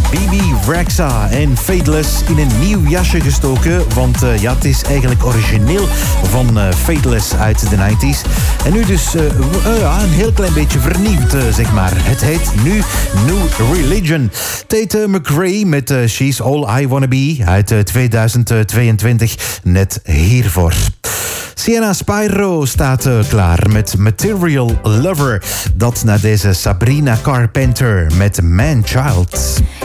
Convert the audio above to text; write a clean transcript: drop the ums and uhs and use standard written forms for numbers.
Bibi Rexha en Fateless in een nieuw jasje gestoken. Want het is eigenlijk origineel van Fateless uit de 90s. En nu dus een heel klein beetje vernieuwd, zeg maar. Het heet nu New Religion. Tate McRae met She's All I Wanna Be uit 2022. Net hiervoor. Sienna Spyro staat klaar met Material Lover. Dat na deze Sabrina Carpenter met Man Child.